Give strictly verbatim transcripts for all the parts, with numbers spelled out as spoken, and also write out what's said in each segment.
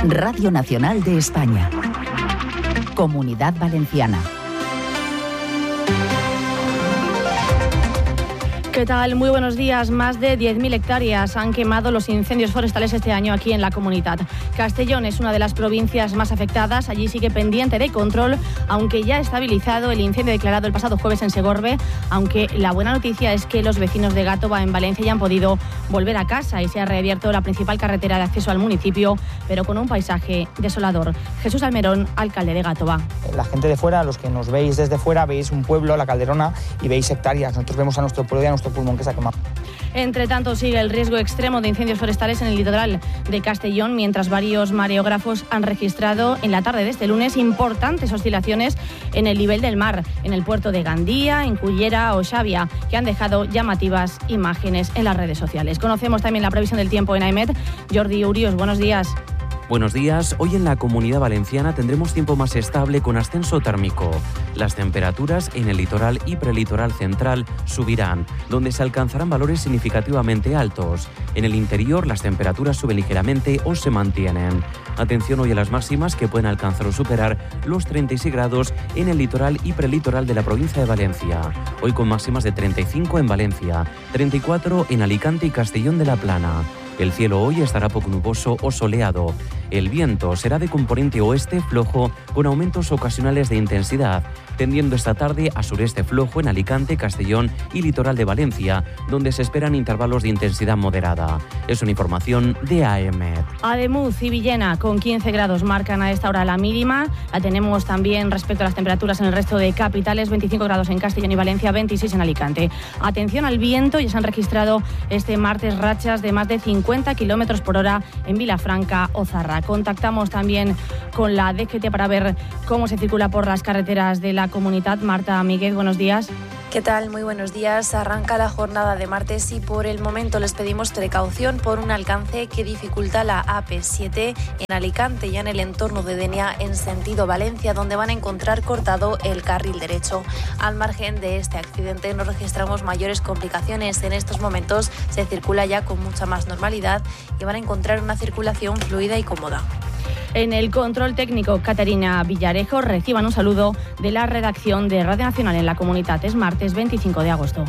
Radio Nacional de España. Comunidad Valenciana. ¿Qué tal? Muy buenos días. Más de diez mil hectáreas han quemado los incendios forestales este año aquí en la comunidad. Castellón es una de las provincias más afectadas. Allí sigue pendiente de control, aunque ya ha estabilizado el incendio declarado el pasado jueves en Segorbe. Aunque la buena noticia es que los vecinos de Gátova en Valencia ya han podido volver a casa y se ha reabierto la principal carretera de acceso al municipio, pero con un paisaje desolador. Jesús Almerón, alcalde de Gátova. La gente de fuera, los que nos veis desde fuera, veis un pueblo, la Calderona, y veis hectáreas. Nosotros vemos a nuestro pueblo y a nuestro pulmón que se ha quemado. Entre tanto, sigue el riesgo extremo de incendios forestales en el litoral de Castellón, mientras varios mareógrafos han registrado en la tarde de este lunes importantes oscilaciones en el nivel del mar, en el puerto de Gandía, en Cullera o Xavia, que han dejado llamativas imágenes en las redes sociales. Conocemos también la previsión del tiempo en AEMET. Jordi Urios, buenos días. Buenos días. Hoy en la Comunidad Valenciana tendremos tiempo más estable con ascenso térmico. Las temperaturas en el litoral y prelitoral central subirán, donde se alcanzarán valores significativamente altos. En el interior las temperaturas suben ligeramente o se mantienen. Atención hoy a las máximas que pueden alcanzar o superar los treinta y seis grados en el litoral y prelitoral de la provincia de Valencia. Hoy con máximas de treinta y cinco en Valencia, treinta y cuatro en Alicante y Castellón de la Plana. El cielo hoy estará poco nuboso o soleado. El viento será de componente oeste flojo con aumentos ocasionales de intensidad, tendiendo esta tarde a sureste flojo en Alicante, Castellón y litoral de Valencia, donde se esperan intervalos de intensidad moderada. Es una información de AEMET. Ademuz y Villena con quince grados marcan a esta hora la mínima. La tenemos también respecto a las temperaturas en el resto de capitales, veinticinco grados en Castellón y Valencia, veintiséis en Alicante. Atención al viento, ya se han registrado este martes rachas de más de cincuenta kilómetros por hora en Vilafranca o Zarra. Contactamos también con la D G T para ver cómo se circula por las carreteras de la comunidad. Marta Míguez, buenos días. ¿Qué tal? Muy buenos días. Arranca la jornada de martes y por el momento les pedimos precaución por un alcance que dificulta la A P siete en Alicante, ya en el entorno de Denia en sentido Valencia, donde van a encontrar cortado el carril derecho. Al margen de este accidente no registramos mayores complicaciones. En estos momentos se circula ya con mucha más normalidad y van a encontrar una circulación fluida y cómoda. En el control técnico, Caterina Villarejo. Reciban un saludo de la redacción de Radio Nacional en la comunidad. Es martes veinticinco de agosto.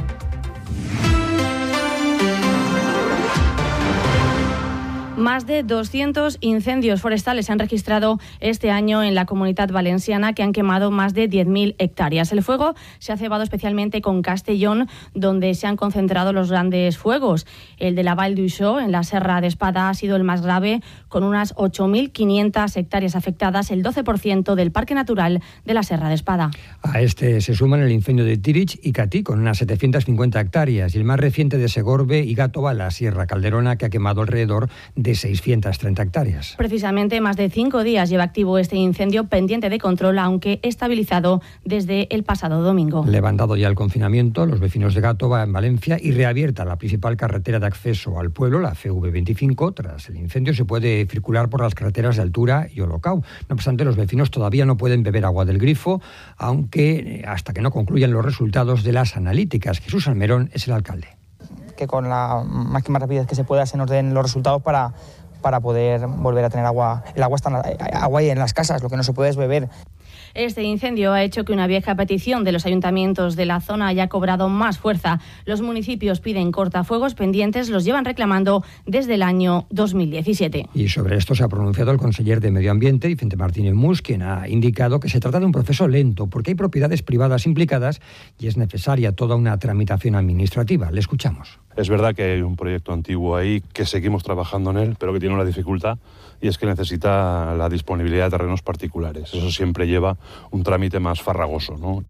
Más de doscientos incendios forestales se han registrado este año en la comunidad valenciana, que han quemado más de diez mil hectáreas. El fuego se ha cebado especialmente con Castellón, donde se han concentrado los grandes fuegos. El de la Vall d'Uixó, en la Serra de Espada, ha sido el más grave, con unas ocho mil quinientas hectáreas afectadas, el doce por ciento del Parque Natural de la Serra de Espada. A este se suman el incendio de Tirich y Catí, con unas setecientas cincuenta hectáreas, y el más reciente de Segorbe y Gátova, la Sierra Calderona, que ha quemado alrededor de seiscientas treinta hectáreas. Precisamente más de cinco días lleva activo este incendio pendiente de control, aunque estabilizado desde el pasado domingo. Levantado ya el confinamiento, los vecinos de Gátova en Valencia y reabierta la principal carretera de acceso al pueblo, la C V veinticinco, tras el incendio se puede circular por las carreteras de Altura y Olocau. No obstante, los vecinos todavía no pueden beber agua del grifo, aunque hasta que no concluyan los resultados de las analíticas. Jesús Almerón es el alcalde. Que con la máxima rapidez que se pueda se nos den los resultados para, para poder volver a tener agua. El agua está en, agua hay en las casas, lo que no se puede es beber. Este incendio ha hecho que una vieja petición de los ayuntamientos de la zona haya cobrado más fuerza. Los municipios piden cortafuegos pendientes, los llevan reclamando desde el año dos mil diecisiete. Y sobre esto se ha pronunciado el conseller de Medio Ambiente, Vicente Martínez Mus, quien ha indicado que se trata de un proceso lento porque hay propiedades privadas implicadas y es necesaria toda una tramitación administrativa. Le escuchamos. Es verdad que hay un proyecto antiguo ahí que seguimos trabajando en él, pero que tiene una dificultad y es que necesita la disponibilidad de terrenos particulares. Eso siempre lleva un trámite más farragoso, ¿no?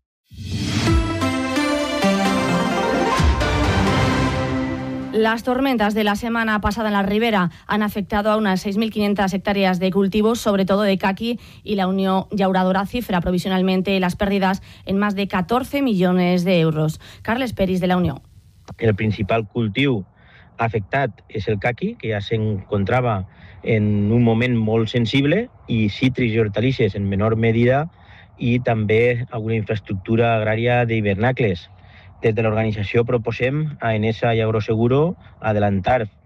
Las tormentas de la semana pasada en la Ribera han afectado a unas seis mil quinientas hectáreas de cultivos, sobre todo de caqui, y la Unión Llauradora cifra provisionalmente las pérdidas en más de catorze millones de euros. Carles Peris, de la Unión. El principal cultiu afectat és el caqui, que ja s'encontrava en un moment molt sensible, i cítrics i hortalisses en menor medida, i també alguna infraestructura agrària d'hivernacles. Des de l'organització proposem a Enesa i Agroseguro adelantar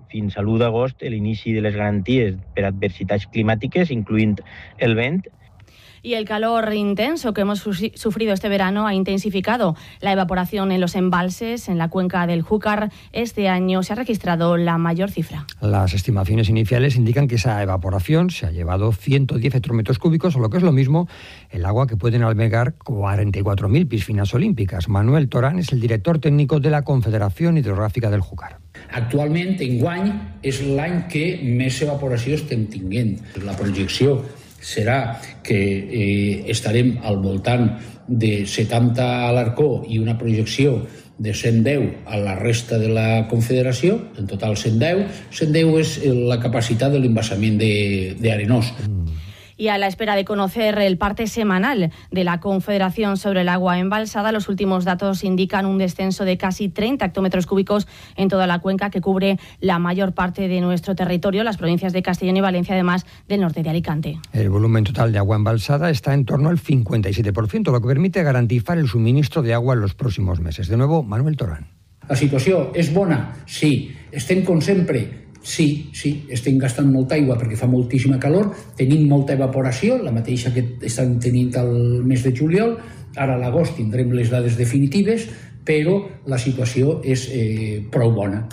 fins a l'u d'agost l'inici de les garanties per adversitats climàtiques, incloent el vent. Y el calor intenso que hemos sufrido este verano ha intensificado la evaporación en los embalses. En la cuenca del Júcar este año se ha registrado la mayor cifra. Las estimaciones iniciales indican que esa evaporación se ha llevado ciento diez hectómetros cúbicos, o lo que es lo mismo, el agua que pueden albergar cuarenta y cuatro mil piscinas olímpicas. Manuel Torán es el director técnico de la Confederación Hidrográfica del Júcar. Actualment, enguany, és l'any que més evaporació estem tinguent. La projecció serà que eh, estarem al voltant de setanta a l'Arcó i una projecció de cent deu a la resta de la Confederació, en total cent deu. cent deu és la capacitat de l'embassament d'Arenós. Y a la espera de conocer el parte semanal de la Confederación sobre el agua embalsada, los últimos datos indican un descenso de casi treinta hectómetros cúbicos en toda la cuenca que cubre la mayor parte de nuestro territorio, las provincias de Castellón y Valencia, además del norte de Alicante. El volumen total de agua embalsada está en torno al cincuenta y siete por ciento, lo que permite garantizar el suministro de agua en los próximos meses. De nuevo, Manuel Torán. La situació és bona? Sí. Estem com sempre? Sí, sí, estem gastant molta aigua perquè fa moltíssima calor, tenim molta evaporació, la mateixa que estan tenint al mes de juliol, ara a l'agost tindrem les dades definitives, però la situació és eh, prou bona.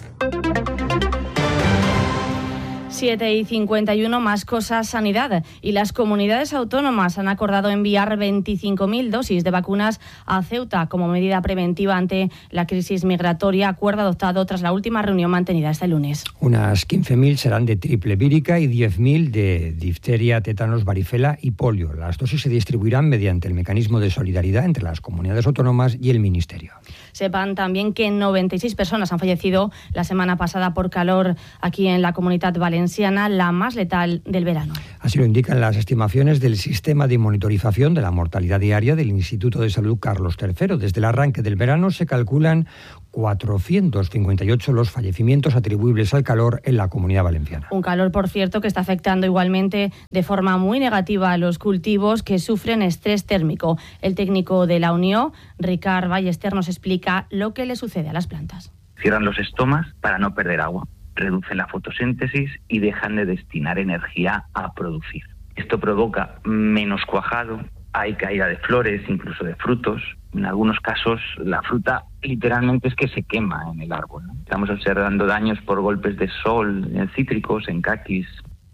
siete y cincuenta y uno, más cosas, sanidad. Y las comunidades autónomas han acordado enviar veinticinco mil dosis de vacunas a Ceuta como medida preventiva ante la crisis migratoria, acuerdo adoptado tras la última reunión mantenida este lunes. Unas quince mil serán de triple vírica y diez mil de difteria, tétanos, varicela y polio. Las dosis se distribuirán mediante el mecanismo de solidaridad entre las comunidades autónomas y el Ministerio. Sepan también que noventa y seis personas han fallecido la semana pasada por calor aquí en la Comunitat Valenciana, la más letal del verano. Así lo indican las estimaciones del sistema de monitorización de la mortalidad diaria del Instituto de Salud Carlos tercero. Desde el arranque del verano se calculan cuatrocientos cincuenta y ocho los fallecimientos atribuibles al calor en la Comunidad Valenciana. Un calor, por cierto, que está afectando igualmente de forma muy negativa a los cultivos que sufren estrés térmico. El técnico de la Unión, Ricard Ballester, nos explica lo que le sucede a las plantas. Cierran los estomas para no perder agua, reducen la fotosíntesis y dejan de destinar energía a producir. Esto provoca menos cuajado, hay caída de flores, incluso de frutos. En algunos casos la fruta literalmente es que se quema en el árbol, ¿no? Estamos observando daños por golpes de sol en cítricos, en caquis.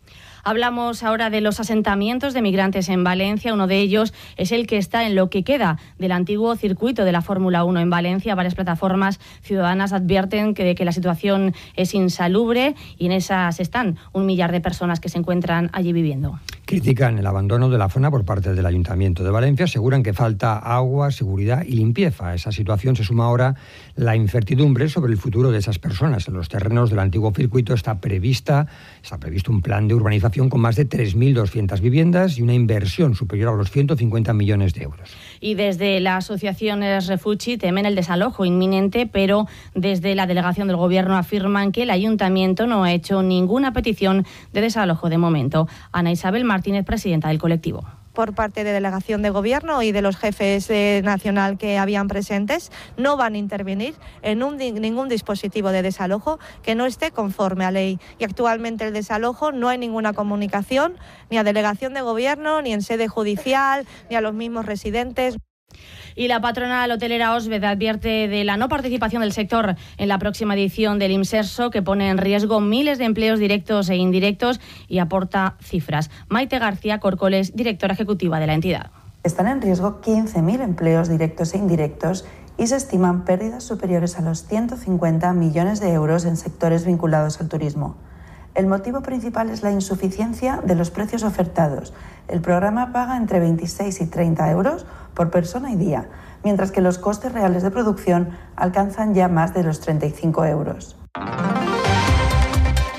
Hablamos ahora de los asentamientos de migrantes en Valencia. Uno de ellos es el que está en lo que queda del antiguo circuito de la Fórmula uno en Valencia. Varias plataformas ciudadanas advierten que, de que la situación es insalubre y en esas están un millar de personas que se encuentran allí viviendo. Critican el abandono de la zona por parte del Ayuntamiento de Valencia. Aseguran que falta agua, seguridad y limpieza. A esa situación se suma ahora la incertidumbre sobre el futuro de esas personas. En los terrenos del antiguo circuito está prevista, está previsto un plan de urbanización con más de tres mil doscientas viviendas y una inversión superior a los ciento cincuenta millones de euros. Y desde la asociación Refugi temen el desalojo inminente, pero desde la delegación del Gobierno afirman que el Ayuntamiento no ha hecho ninguna petición de desalojo de momento. Ana Isabel Martínez, presidenta del colectivo. Por parte de delegación de gobierno y de los jefes eh, nacional que habían presentes, no van a intervenir en un, ningún dispositivo de desalojo que no esté conforme a ley. Y actualmente el desalojo no hay ninguna comunicación ni a delegación de gobierno, ni en sede judicial, ni a los mismos residentes. Y la patronal hotelera Osved advierte de la no participación del sector en la próxima edición del IMSERSO, que pone en riesgo miles de empleos directos e indirectos, y aporta cifras. Maite García Corcoles, directora ejecutiva de la entidad. Están en riesgo quince mil empleos directos e indirectos y se estiman pérdidas superiores a los ciento cincuenta millones de euros en sectores vinculados al turismo. El motivo principal es la insuficiencia de los precios ofertados. El programa paga entre veintiséis y treinta euros por persona y día, mientras que los costes reales de producción alcanzan ya más de los treinta y cinco euros.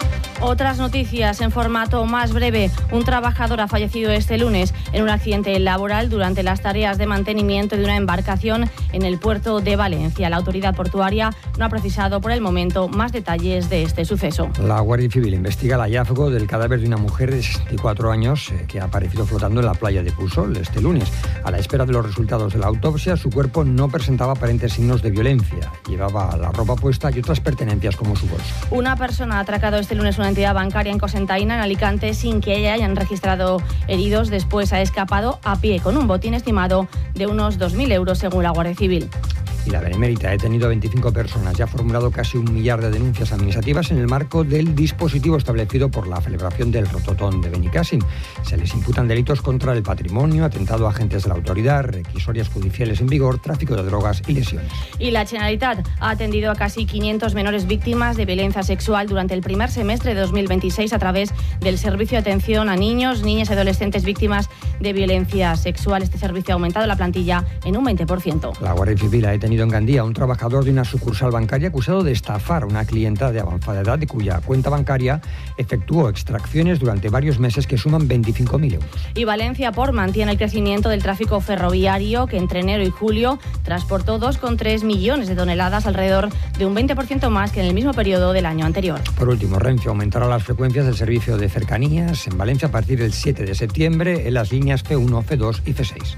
Otras noticias en formato más breve. Un trabajador ha fallecido este lunes en un accidente laboral durante las tareas de mantenimiento de una embarcación en el puerto de Valencia. La autoridad portuaria no ha precisado por el momento más detalles de este suceso. La Guardia Civil investiga el hallazgo del cadáver de una mujer de sesenta y cuatro años eh, que ha aparecido flotando en la playa de Pusol este lunes. A la espera de los resultados de la autopsia, su cuerpo no presentaba aparentes signos de violencia. Llevaba la ropa puesta y otras pertenencias como su bolso. Una persona ha atracado este lunes una entidad bancaria en Cocentaina, en Alicante, sin que hayan registrado heridos. Después ha escapado a pie con un botín estimado de unos dos mil euros según la Guardia Civil. Y la Benemérita ha detenido a veinticinco personas y ha formulado casi un millar de denuncias administrativas en el marco del dispositivo establecido por la celebración del Rototón de Benicàssim. Se les imputan delitos contra el patrimonio, atentado a agentes de la autoridad, requisorias judiciales en vigor, tráfico de drogas y lesiones. Y la Generalitat ha atendido a casi quinientos menores víctimas de violencia sexual durante el primer semestre de dos mil veintiséis a través del Servicio de Atención a Niños, Niñas y Adolescentes Víctimas de Violencia Sexual. Este servicio ha aumentado la plantilla en un veinte por ciento. La Guardia Civil ha detenido en Gandía a un trabajador de una sucursal bancaria acusado de estafar a una clienta de avanzada edad de cuya cuenta bancaria efectuó extracciones durante varios meses que suman veinticinco mil euros. Y Valencia Port mantiene el crecimiento del tráfico ferroviario, que entre enero y julio transportó dos coma tres millones de toneladas, alrededor de un veinte por ciento más que en el mismo periodo del año anterior. Por último, Renfe aumentará las frecuencias del servicio de cercanías en Valencia a partir del siete de septiembre en las líneas C uno, C dos y C seis.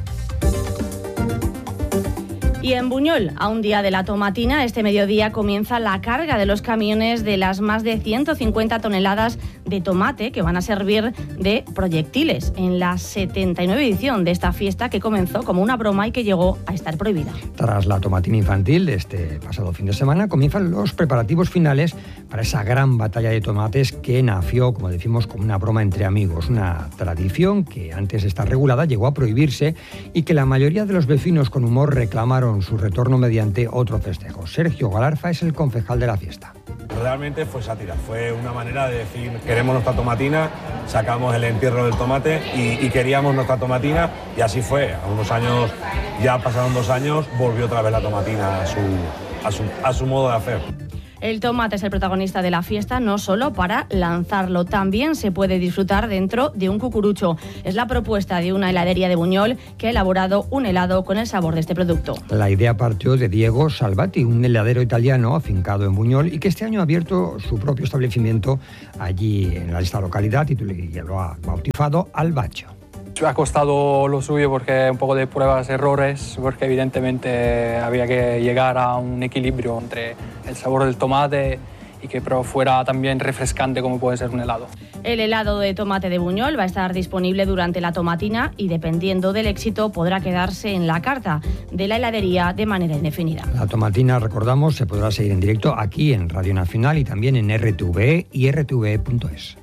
Y en Buñol, a un día de la tomatina, este mediodía comienza la carga de los camiones de las más de ciento cincuenta toneladas de tomate que van a servir de proyectiles en la setenta y nueve edición de esta fiesta, que comenzó como una broma y que llegó a estar prohibida. Tras la tomatina infantil de este pasado fin de semana, comienzan los preparativos finales para esa gran batalla de tomates que nació, como decimos, como una broma entre amigos. Una tradición que antes de estar regulada llegó a prohibirse y que la mayoría de los vecinos con humor reclamaron su retorno mediante otro festejo. Sergio Galarza es el concejal de la fiesta. Realmente fue sátira, fue una manera de decir queremos nuestra tomatina, sacamos el entierro del tomate y, y queríamos nuestra tomatina, y así fue. A unos años, ya pasaron dos años, volvió otra vez la tomatina a su, a su, a su modo de hacer. El tomate es el protagonista de la fiesta, no solo para lanzarlo, también se puede disfrutar dentro de un cucurucho. Es la propuesta de una heladería de Buñol que ha elaborado un helado con el sabor de este producto. La idea partió de Diego Salvati, un heladero italiano afincado en Buñol y que este año ha abierto su propio establecimiento allí en esta localidad y lo ha bautizado Albaccio. Ha costado lo suyo porque un poco de pruebas, errores, porque evidentemente había que llegar a un equilibrio entre el sabor del tomate y que pero fuera también refrescante como puede ser un helado. El helado de tomate de Buñol va a estar disponible durante la tomatina y, dependiendo del éxito, podrá quedarse en la carta de la heladería de manera indefinida. La tomatina, recordamos, se podrá seguir en directo aquí en Radio Nacional y también en R T V E y R T V E punto es.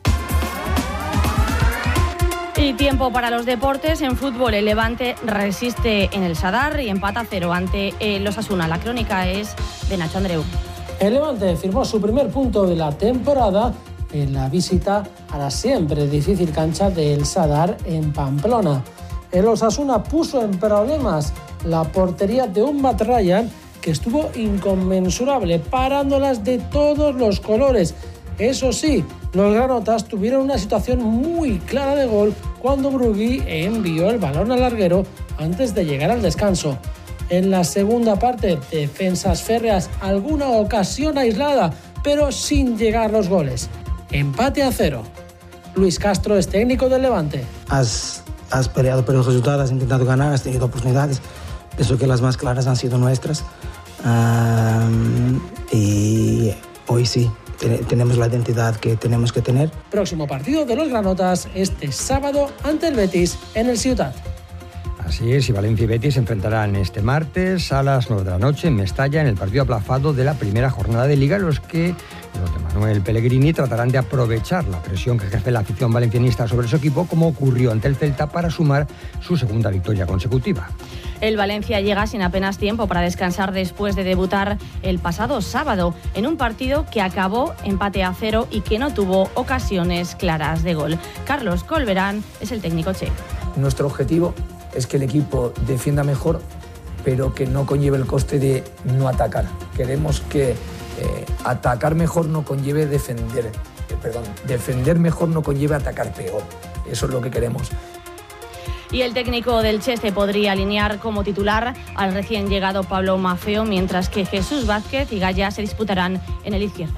Y tiempo para los deportes. En fútbol, el Levante resiste en el Sadar y empata a cero ante el Osasuna. La crónica es de Nacho Andreu. El Levante firmó su primer punto de la temporada en la visita a la siempre difícil cancha del Sadar en Pamplona. El Osasuna puso en problemas la portería de un Matt Ryan que estuvo inconmensurable, parándolas de todos los colores. Eso sí, los granotas tuvieron una situación muy clara de gol cuando Brugui envió el balón al larguero antes de llegar al descanso. En la segunda parte, defensas férreas, alguna ocasión aislada, pero sin llegar los goles. Empate a cero. Luis Castro es técnico del Levante. Has, has peleado por los resultados, has intentado ganar, has tenido oportunidades. Pienso que las más claras han sido nuestras. Um, y hoy sí. Tenemos la identidad que tenemos que tener. Próximo partido de los granotas este sábado ante el Betis en el Ciutat. Así es, y Valencia y Betis se enfrentarán este martes a las nueve de la noche en Mestalla en el partido aplazado de la primera jornada de Liga, en los que los de Manuel Pellegrini tratarán de aprovechar la presión que ejerce la afición valencianista sobre su equipo, como ocurrió ante el Celta, para sumar su segunda victoria consecutiva. El Valencia llega sin apenas tiempo para descansar después de debutar el pasado sábado en un partido que acabó empate a cero y que no tuvo ocasiones claras de gol. Carlos Colberán es el técnico che. Nuestro objetivo es que el equipo defienda mejor, pero que no conlleve el coste de no atacar. Queremos que eh, atacar mejor no conlleve defender perdón, defender mejor no conlleva atacar peor. Eso es lo que queremos. Y el técnico del Cheste podría alinear como titular al recién llegado Pablo Maffeo, mientras que Jesús Vázquez y Gaya se disputarán en el izquierdo.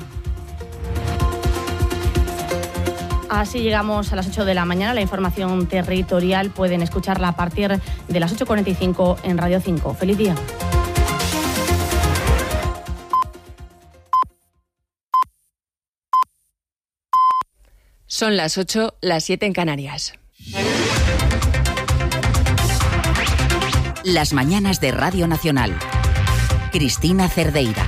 Así llegamos a las ocho de la mañana. La información territorial pueden escucharla a partir de las ocho cuarenta y cinco en Radio cinco. ¡Feliz día! Son las ocho, las siete en Canarias. Las mañanas de Radio Nacional. Cristina Cerdeira.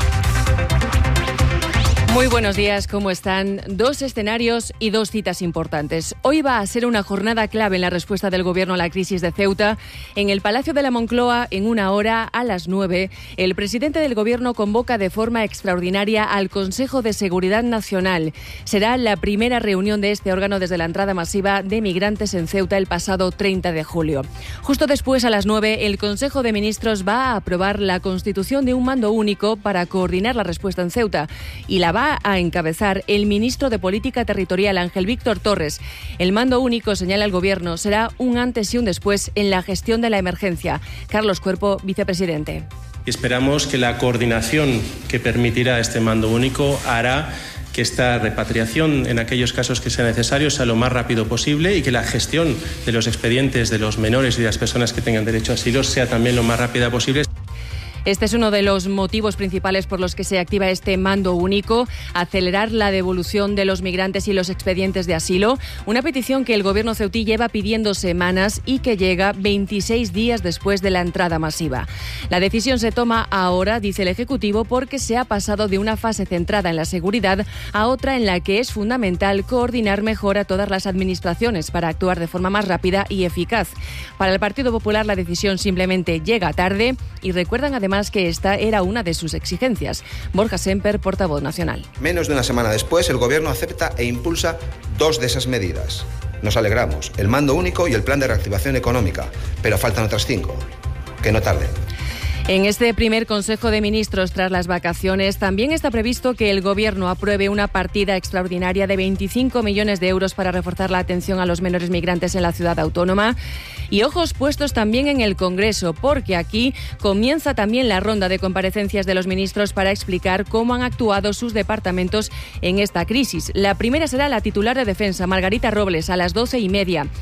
Muy buenos días, ¿cómo están? Dos escenarios y dos citas importantes. Hoy va a ser una jornada clave en la respuesta del Gobierno a la crisis de Ceuta. En el Palacio de la Moncloa, en una hora, a las nueve, el presidente del Gobierno convoca de forma extraordinaria al Consejo de Seguridad Nacional. Será la primera reunión de este órgano desde la entrada masiva de migrantes en Ceuta el pasado treinta de julio. Justo después, a las nueve, el Consejo de Ministros va a aprobar la constitución de un mando único para coordinar la respuesta en Ceuta y la va a encabezar el ministro de Política Territorial, Ángel Víctor Torres. El mando único, señala el Gobierno, será un antes y un después en la gestión de la emergencia. Carlos Cuerpo, vicepresidente. Esperamos que la coordinación que permitirá este mando único hará que esta repatriación, en aquellos casos que sea necesario, sea lo más rápido posible y que la gestión de los expedientes de los menores y de las personas que tengan derecho a asilo sea también lo más rápida posible. Este es uno de los motivos principales por los que se activa este mando único, acelerar la devolución de los migrantes y los expedientes de asilo, una petición que el Gobierno ceutí lleva pidiendo semanas y que llega veintiséis días después de la entrada masiva. La decisión se toma ahora, dice el Ejecutivo, porque se ha pasado de una fase centrada en la seguridad a otra en la que es fundamental coordinar mejor a todas las administraciones para actuar de forma más rápida y eficaz. Para el Partido Popular la decisión simplemente llega tarde y recuerdan además que esta era una de sus exigencias. Borja Semper, portavoz nacional. Menos de una semana después, el Gobierno acepta e impulsa dos de esas medidas. Nos alegramos, el mando único y el plan de reactivación económica, pero faltan otras cinco. Que no tarden. En este primer Consejo de Ministros tras las vacaciones también está previsto que el Gobierno apruebe una partida extraordinaria de veinticinco millones de euros para reforzar la atención a los menores migrantes en la ciudad autónoma. Y ojos puestos también en el Congreso, porque aquí comienza también la ronda de comparecencias de los ministros para explicar cómo han actuado sus departamentos en esta crisis. La primera será la titular de Defensa, Margarita Robles, a las doce y media.